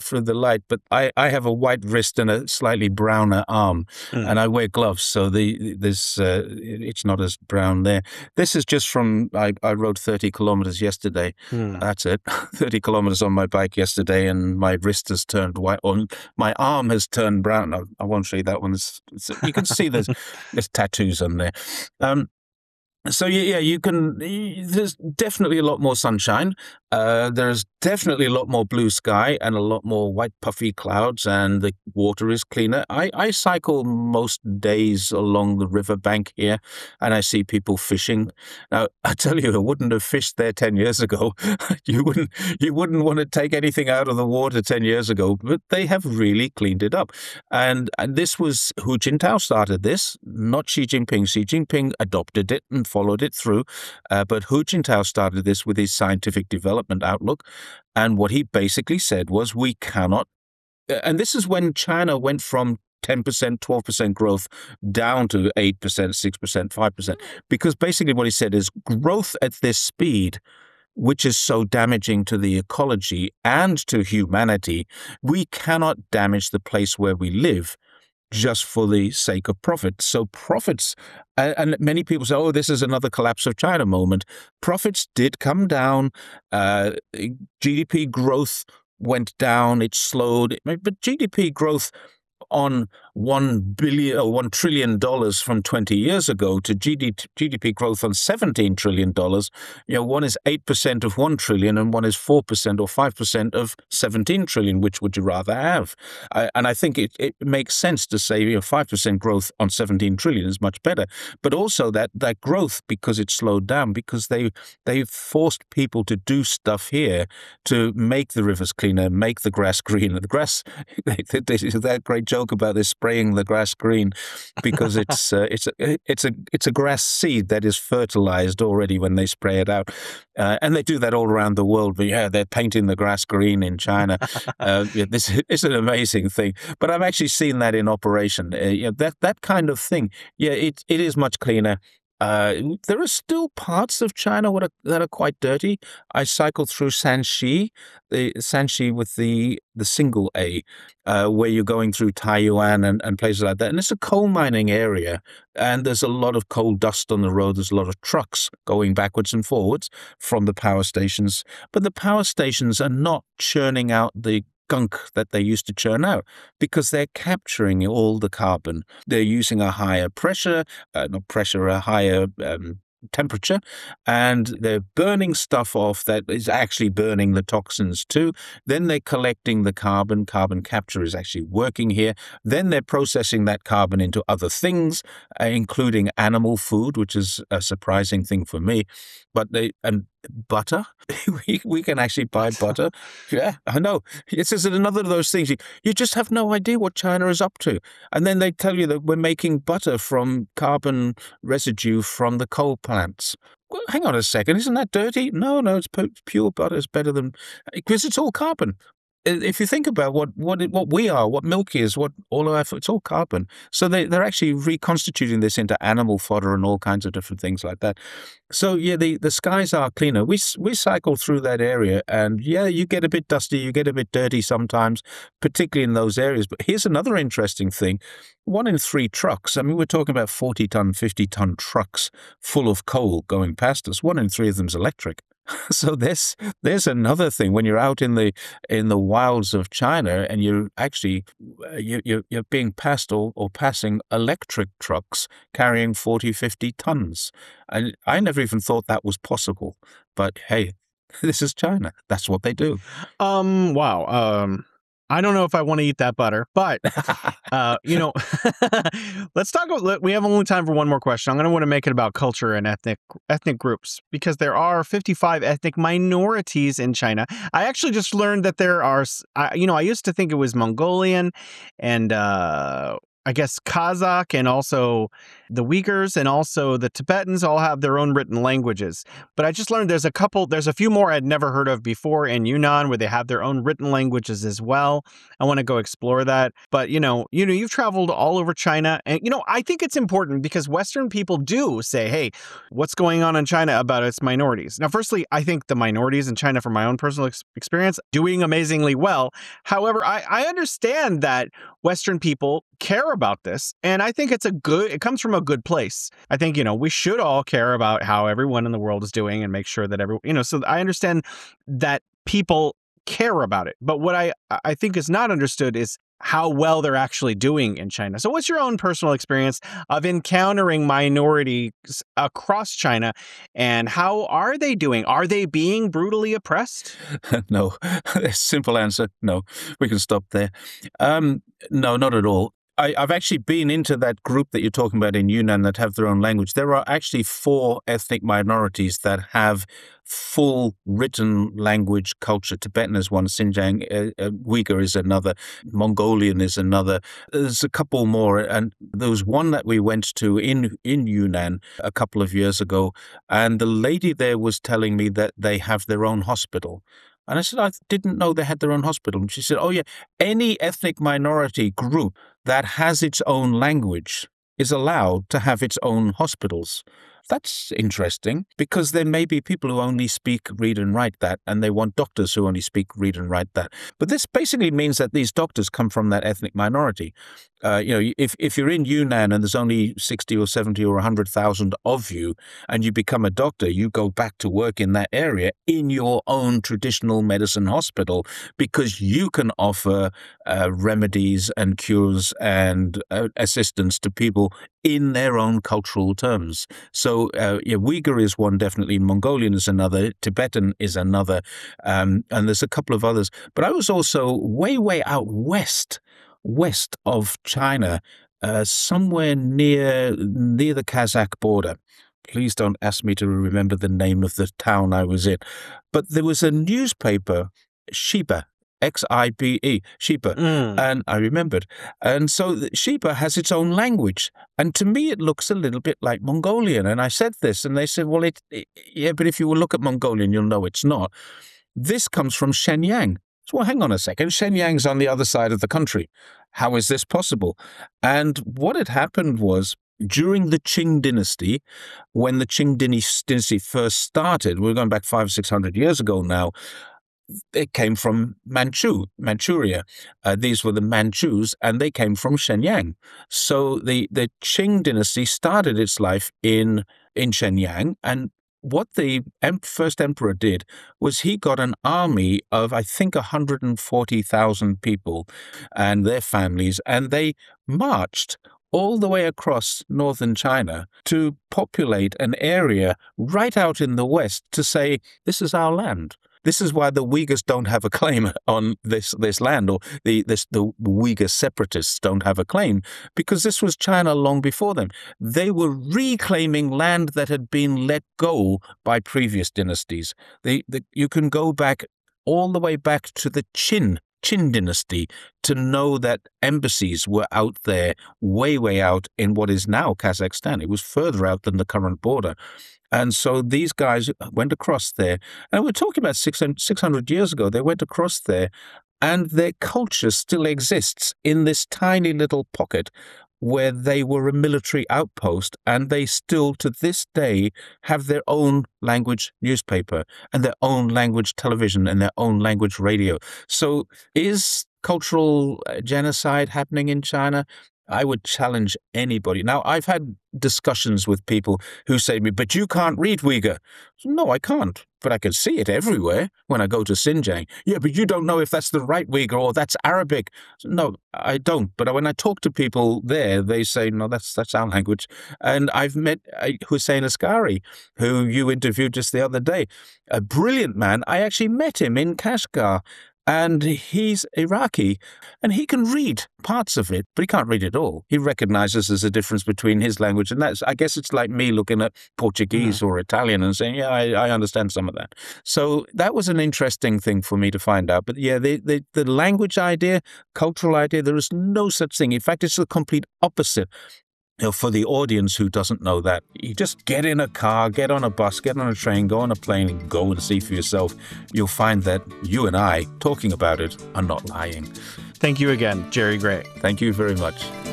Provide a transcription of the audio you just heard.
through the light, but I have a white wrist and a slightly browner arm, and I wear gloves, so it's not as brown there. This is just from I rode 30 kilometers yesterday. That's it, 30 kilometers on my bike yesterday, and my wrist has turned white, or my arm has turned brown. I won't show you that one. You can see there's tattoos on there. So yeah, you can. There's definitely a lot more sunshine. There's definitely a lot more blue sky and a lot more white puffy clouds, and the water is cleaner. I cycle most days along the riverbank here, and I see people fishing. Now, I tell you, I wouldn't have fished there 10 years ago. You wouldn't want to take anything out of the water 10 years ago, but they have really cleaned it up. And this was Hu Jintao started this, not Xi Jinping. Xi Jinping adopted it and followed it through, but Hu Jintao started this with his scientific development outlook, and what he basically said was we cannot, and this is when China went from 10%, 12% growth down to 8%, 6%, 5%, because basically what he said is growth at this speed, which is so damaging to the ecology and to humanity, we cannot damage the place where we live just for the sake of profit. So profits, and many people say, oh, this is another collapse of China moment. Profits did come down. GDP growth went down. It slowed. But GDP growth on $1 trillion from 20 years ago to GDP growth on $17 trillion, one is 8% of 1 trillion and one is 4% or 5% of 17 trillion. Which would you rather have? And I think it makes sense to say 5% growth on 17 trillion is much better. But also that growth, because it slowed down, because they forced people to do stuff here to make the rivers cleaner, make the grass greener. The grass, that great joke about this spraying the grass green, because it's a grass seed that is fertilized already when they spray it out, and they do that all around the world. But yeah, they're painting the grass green in China. This is an amazing thing. But I've actually seen that in operation. That kind of thing. Yeah, it is much cleaner. There are still parts of China that are quite dirty. I cycled through Shanxi, the Shanxi with the single A, where you're going through Taiyuan and places like that. And it's a coal mining area, and there's a lot of coal dust on the road. There's a lot of trucks going backwards and forwards from the power stations. But the power stations are not churning out the gunk that they used to churn out, because they're capturing all the carbon. They're using a higher pressure, a higher temperature, and they're burning stuff off that is actually burning the toxins too. Then they're collecting the carbon. Carbon capture is actually working here. Then they're processing that carbon into other things, including animal food, which is a surprising thing for me. But butter, we can actually buy butter. Yeah, I know. This is another of those things. You just have no idea what China is up to. And then they tell you that we're making butter from carbon residue from the coal plants. Well, hang on a second. Isn't that dirty? No, it's pure butter. It's better than, because it's all carbon. If you think about what we are, what milk is, what all of our, it's all carbon. So they're actually reconstituting this into animal fodder and all kinds of different things like that. So yeah, the skies are cleaner. We cycle through that area, and yeah, you get a bit dusty, you get a bit dirty sometimes, particularly in those areas. But here's another interesting thing. 1 in 3 trucks, I mean, we're talking about 40-ton, 50-ton trucks full of coal going past us. 1 in 3 of them is electric. So there's another thing. When you're out in the wilds of China, and you're actually you're being passed or passing electric trucks carrying 40, 50 tons. And I never even thought that was possible. But hey, this is China. That's what they do. Wow. I don't know if I want to eat that butter, but, let's talk about, we have only time for one more question. I'm going to want to make it about culture and ethnic groups, because there are 55 ethnic minorities in China. I actually just learned that there are, I used to think it was Mongolian and I guess Kazakh and also the Uyghurs and also the Tibetans all have their own written languages. But I just learned there's a few more I'd never heard of before in Yunnan where they have their own written languages as well. I want to go explore that. But you've traveled all over China, and I think it's important because Western people do say, "Hey, what's going on in China about its minorities?" Now, firstly, I think the minorities in China, from my own personal experience, doing amazingly well. However, I understand that Western people care about this. And I think it comes from a good place. I think, we should all care about how everyone in the world is doing and make sure that so I understand that people care about it. But what I think is not understood is how well they're actually doing in China. So what's your own personal experience of encountering minorities across China, and how are they doing? Are they being brutally oppressed? No. Simple answer, no. We can stop there. No, not at all. I've actually been into that group that you're talking about in Yunnan that have their own language. There are actually 4 ethnic minorities that have full written language culture. Tibetan is one, Xinjiang, Uyghur is another, Mongolian is another. There's a couple more, and there was one that we went to in Yunnan a couple of years ago, and the lady there was telling me that they have their own hospital. And I said, I didn't know they had their own hospital. And she said, oh, yeah, any ethnic minority group that has its own language is allowed to have its own hospitals. That's interesting, because there may be people who only speak, read, and write that, and they want doctors who only speak, read, and write that. But this basically means that these doctors come from that ethnic minority. If you're in Yunnan and there's only 60 or 70 or 100,000 of you, and you become a doctor, you go back to work in that area in your own traditional medicine hospital, because you can offer remedies and cures and assistance to people in their own cultural terms. So Uyghur is one, definitely. Mongolian is another. Tibetan is another. And there's a couple of others. But I was also way, way out west of China, somewhere near the Kazakh border. Please don't ask me to remember the name of the town I was in. But there was a newspaper, Xiba, Xibe, Xiba, and I remembered. And so Xiba has its own language. And to me, it looks a little bit like Mongolian. And I said this, and they said, well, yeah, but if you will look at Mongolian, you'll know it's not. This comes from Shenyang. So, well, hang on a second. Shenyang's on the other side of the country. How is this possible? And what had happened was, during the Qing dynasty, when the Qing dynasty first started, we're going back 500 or 600 years ago now, it came from Manchuria. These were the Manchus, and they came from Shenyang. So the Qing dynasty started its life in Shenyang, and what the first emperor did was he got an army of, I think, 140,000 people and their families, and they marched all the way across northern China to populate an area right out in the west to say, this is our land. This is why the Uyghurs don't have a claim on this land, or the Uyghur separatists don't have a claim, because this was China long before them. They were reclaiming land that had been let go by previous dynasties. You can go back all the way back to the Qin dynasty to know that embassies were out there, way, way out in what is now Kazakhstan. It was further out than the current border. And so these guys went across there, and we're talking about 600 years ago. They went across there, and their culture still exists in this tiny little pocket where they were a military outpost, and they still, to this day, have their own language newspaper and their own language television and their own language radio. So is cultural genocide happening in China? I would challenge anybody. Now, I've had discussions with people who say to me, but you can't read Uyghur. No, I can't, but I can see it everywhere when I go to Xinjiang. Yeah, but you don't know if that's the right Uyghur or that's Arabic. No, I don't. But when I talk to people there, they say, no, that's our language. And I've met Hussein Askari, who you interviewed just the other day, a brilliant man. I actually met him in Kashgar. And he's Iraqi, and he can read parts of it, but he can't read it all. He recognizes there's a difference between his language, and I guess it's like me looking at Portuguese or Italian and saying, yeah, I understand some of that. So that was an interesting thing for me to find out. But yeah, the language idea, cultural idea, there is no such thing. In fact, it's the complete opposite. For the audience who doesn't know that, you just get in a car, get on a bus, get on a train, go on a plane, and go and see for yourself. You'll find that you and I, talking about it, are not lying. Thank you again, Jerry Gray. Thank you very much.